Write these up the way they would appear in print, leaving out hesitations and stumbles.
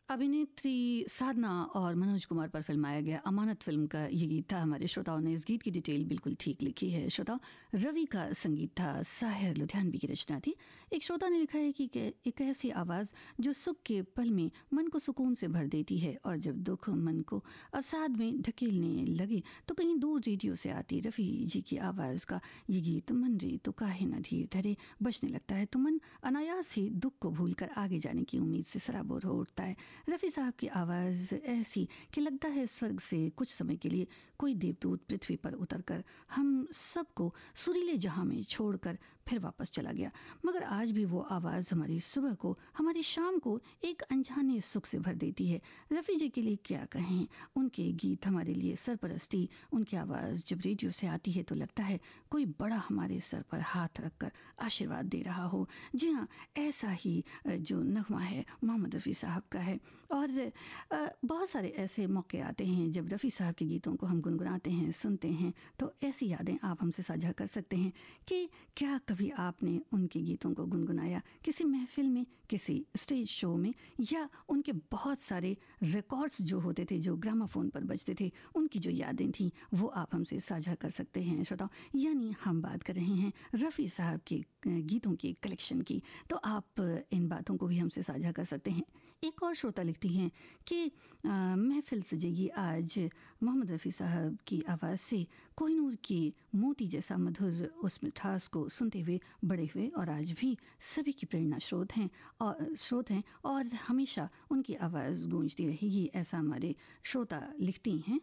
अभिनेत्री साधना और मनोज कुमार पर फिल्माया गया अमानत फिल्म का ये गीत था। हमारे श्रोताओं ने इस गीत की डिटेल बिल्कुल ठीक लिखी है। श्रोताओं, रवि का संगीत था, साहिर लुधियानवी की रचना थी। एक श्रोता ने लिखा है कि एक ऐसी आवाज़ जो सुख के पल में मन को सुकून से भर देती है और जब दुख मन को अवसाद में ढकेलने लगे तो कहीं दूर रेडियो से आती रफ़ी जी की आवाज़ का ये गीत मन रे तो काहे न धीर धरे बजने लगता है तो मन अनायास ही दुख को भूलकर आगे जाने की उम्मीद से सराबोर हो उठता है। रफ़ी साहब की आवाज़ ऐसी कि लगता है स्वर्ग से कुछ समय के लिए कोई देवदूत पृथ्वी पर उतरकर हम सबको सुरीले जहां में छोड़कर फिर वापस चला गया। मगर आज भी वो आवाज़ हमारी सुबह को, हमारी शाम को एक अनजाने सुख से भर देती है। रफ़ी जी के लिए क्या कहें, उनके गीत हमारे लिए सरपरस्ती। उनकी आवाज़ जब रेडियो से आती है तो लगता है कोई बड़ा हमारे सर पर हाथ रखकर आशीर्वाद दे रहा हो। जी हाँ, ऐसा ही जो नगमा है मोहम्मद रफ़ी साहब का है। और बहुत सारे ऐसे मौके आते हैं जब रफ़ी साहब के गीतों को हम गुनगुनाते हैं, सुनते हैं, तो ऐसी यादें आप हमसे साझा कर सकते हैं कि क्या कभी आपने उनके गीतों को गुनगुनाया किसी महफिल में, किसी स्टेज शो में, या उनके बहुत सारे रिकॉर्ड्स जो होते थे जो ग्रामाफोन पर बजते थे, उनकी जो यादें थीं वो आप हमसे साझा कर सकते हैं। श्रोताओ, यानी हम बात कर रहे हैं रफ़ी साहब के गीतों की कलेक्शन की, तो आप इन बातों को भी हमसे साझा कर सकते हैं। एक और श्रोता लिखती हैं कि महफिल सजेगी आज मोहम्मद रफ़ी साहब की आवाज़ से, कोहिनूर की मोती जैसा मधुर उस मिठास को सुनते हुए बड़े हुए और आज भी सभी की प्रेरणा स्रोत हैं और हमेशा उनकी आवाज़ गूंजती रहेगी, ऐसा हमारे श्रोता लिखती हैं।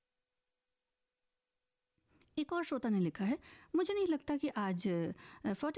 एक और श्रोता ने लिखा है, मुझे नहीं लगता कि आज